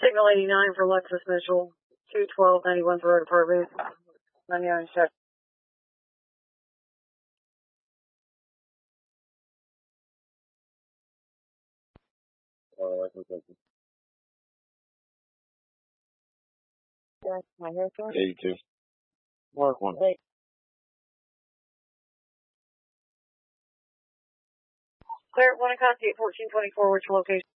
Signal 89 for Lexus Mitchell, 21291 for road apartment. Unknown check. My haircut? 82. Mark one. Wait. Clear, 1 contact 1424, which location?